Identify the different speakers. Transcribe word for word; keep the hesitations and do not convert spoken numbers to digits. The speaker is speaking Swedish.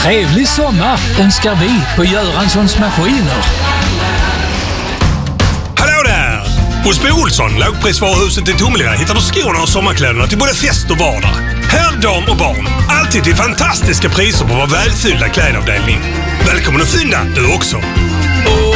Speaker 1: Trevlig sommar önskar vi på Göranssons Maskiner.
Speaker 2: Hallå där! Hos B. Olsson, lågprisvaruhuset i Tomelilla, hittar du skorna och sommarkläderna till både fest och vardag. Herr, dam och barn. Alltid till fantastiska priser på vår välfyllda klädavdelning. Välkommen att fynda, du också!